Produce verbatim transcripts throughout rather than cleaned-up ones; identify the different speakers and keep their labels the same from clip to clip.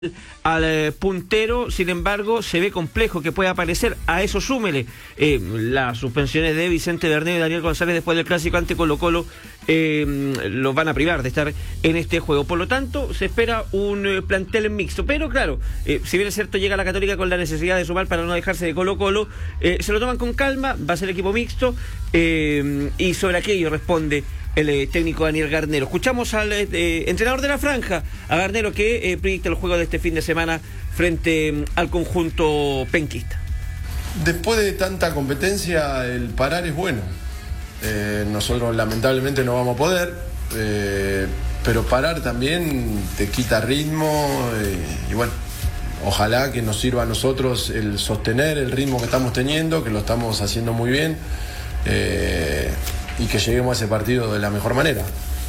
Speaker 1: al eh, puntero. Sin embargo, se ve complejo que pueda aparecer. A eso súmele eh, las suspensiones de Vicente Bernero y Daniel González después del clásico ante Colo Colo. Eh, los van a privar de estar en este juego. Por lo tanto, se espera un eh, plantel mixto. Pero claro, eh, si bien es cierto, llega la Católica con la necesidad de sumar para no dejarse de Colo Colo, eh, se lo toman con calma. Va a ser equipo mixto eh, y sobre aquello responde el eh, técnico Daniel Garnero. Escuchamos al eh, entrenador de la franja, a Garnero, que eh, proyecta el juego de este fin de semana frente eh, al conjunto penquista.
Speaker 2: Después de tanta competencia, el parar es bueno. Eh, nosotros lamentablemente no vamos a poder, eh, pero parar también te quita ritmo eh, y bueno, ojalá que nos sirva a nosotros el sostener el ritmo que estamos teniendo, que lo estamos haciendo muy bien. Eh, y que lleguemos a ese partido de la mejor manera.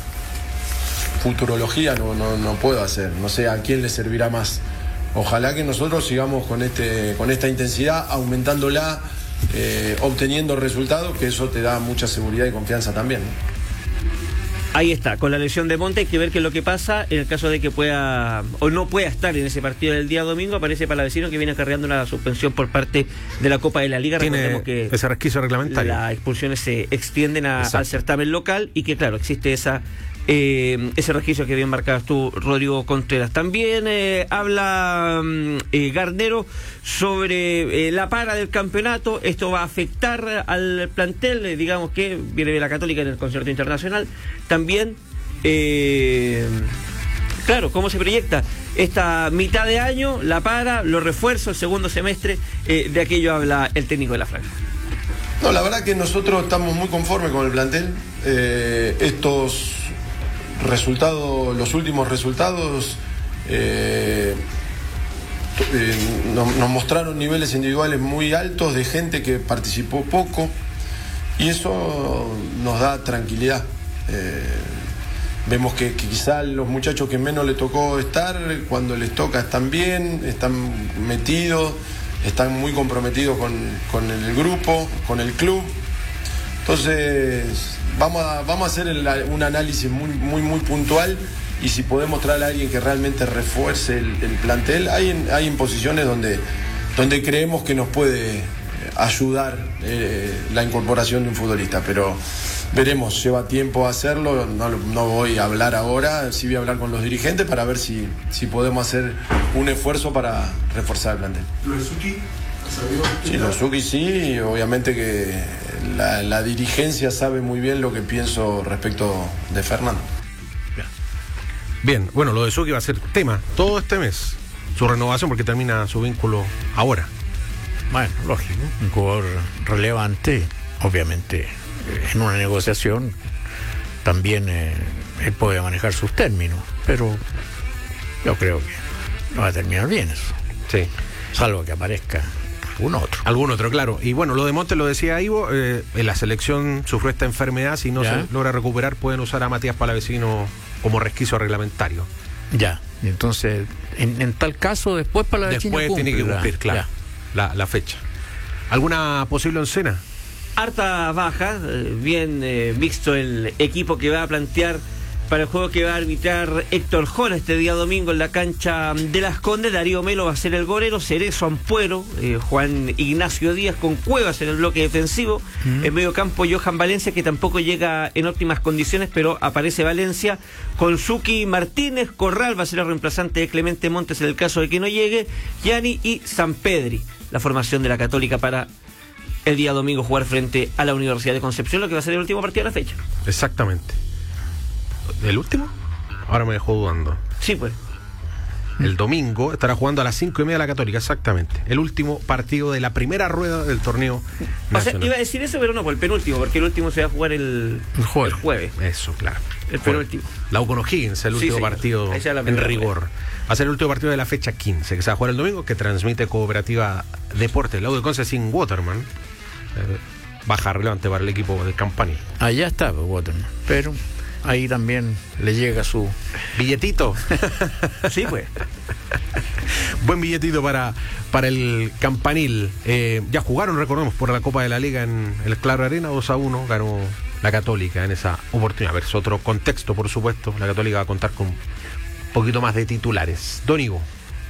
Speaker 2: Futurología no, no, no puedo hacer, no sé a quién le servirá más. Ojalá que nosotros sigamos con, este, con esta intensidad, aumentándola, eh, obteniendo resultados, que eso te da mucha seguridad y confianza también, ¿no?
Speaker 1: Ahí está, con la lesión de Monte hay que ver qué es lo que pasa en el caso de que pueda o no pueda estar en ese partido del día domingo. Aparece Palavecino, que viene acarreando una suspensión por parte de la Copa de la Liga.
Speaker 3: Tiene
Speaker 1: que
Speaker 3: ese resquicio reglamentario.
Speaker 1: Las expulsiones se extienden a, al certamen local y que claro, existe esa eh, ese resquicio que bien marcabas tú, Rodrigo Contreras. También eh, habla eh, Garnero sobre eh, la para del campeonato. Esto va a afectar al plantel, eh, digamos que viene de la Católica en el concierto internacional. También, eh, claro, cómo se proyecta esta mitad de año, la para, los refuerzos, el segundo semestre, eh, de aquello habla el técnico de la franja.
Speaker 2: No, la verdad que nosotros estamos muy conformes con el plantel. Eh, estos resultados, los últimos resultados, eh, eh, nos, nos mostraron niveles individuales muy altos de gente que participó poco y eso nos da tranquilidad. Eh, vemos que, que quizá los muchachos que menos les tocó estar, cuando les toca están bien, están metidos, están muy comprometidos con, con el grupo, con el club. Entonces vamos a, vamos a hacer el, un análisis muy, muy, muy puntual y si podemos traer a alguien que realmente refuerce el, el plantel, hay, hay en posiciones donde, donde creemos que nos puede ayudar eh, la incorporación de un futbolista, pero veremos, lleva tiempo hacerlo, no, no voy a hablar ahora, sí voy a hablar con los dirigentes para ver si, si podemos hacer un esfuerzo para reforzar el plantel.
Speaker 4: ¿Lo de Suki?
Speaker 2: Sí, lo de Suki sí, obviamente que la, la dirigencia sabe muy bien lo que pienso respecto de Fernando.
Speaker 3: Bien, bueno, lo de Suki va a ser tema todo este mes, su renovación, porque termina su vínculo ahora.
Speaker 5: Bueno, lógico, un jugador relevante, obviamente, en una negociación también eh, él puede manejar sus términos, pero yo creo que no va a terminar bien eso.
Speaker 3: Sí.
Speaker 5: Salvo que aparezca algún otro.
Speaker 3: Algún otro, claro. Y bueno, lo de Montes lo decía Ivo, eh, en la selección sufrió esta enfermedad, si no
Speaker 5: ¿Ya?
Speaker 3: se logra recuperar pueden usar a Matías Palavecino como resquicio reglamentario.
Speaker 5: Ya, entonces, en, en tal caso, después Palavecino
Speaker 3: Después
Speaker 5: cumple,
Speaker 3: tiene que cumplir,
Speaker 5: ya,
Speaker 3: claro,
Speaker 5: ya.
Speaker 3: La, la fecha. ¿Alguna posible oncena?
Speaker 1: Harta baja, eh, bien eh, mixto el equipo que va a plantear para el juego que va a arbitrar Héctor Jona este día domingo en la cancha de Las Condes. Darío Melo va a ser el golero, Cerezo Ampuero, eh, Juan Ignacio Díaz con Cuevas en el bloque defensivo. Mm. En medio campo Johan Valencia, que tampoco llega en óptimas condiciones, pero aparece Valencia con Suki Martínez. Corral va a ser el reemplazante de Clemente Montes en el caso de que no llegue. Gianni y Sampedri, la formación de la Católica para el día domingo jugar frente a la Universidad de Concepción, lo que va a ser el último partido de la fecha.
Speaker 3: Exactamente. ¿El último? Ahora me dejó dudando.
Speaker 1: Sí, pues.
Speaker 3: El domingo estará jugando a las cinco y media la Católica, exactamente. El último partido de la primera rueda del torneo nacional.
Speaker 1: O sea, iba a decir eso, pero no, por el penúltimo, porque el último se va a jugar el,
Speaker 5: el, jueves.
Speaker 1: el jueves.
Speaker 3: Eso, claro.
Speaker 1: El penúltimo.
Speaker 3: La U con O'Higgins, el último sí, partido en rigor. Rueda. Va a ser el último partido de la fecha quince, que se va a jugar el domingo, que transmite Cooperativa Deportes. La U de Conce sin Waterman. Eh, baja relevante para el equipo del Campanil.
Speaker 5: Allá está Waterman, pero ahí también le llega su
Speaker 3: billetito.
Speaker 1: Sí, pues.
Speaker 3: Buen billetito para, para el Campanil. Eh, ya jugaron, recordemos, por la Copa de la Liga en el Claro Arena, dos a uno, ganó la Católica en esa oportunidad. A ver, es otro contexto, por supuesto. La Católica va a contar con un poquito más de titulares. Don Ivo.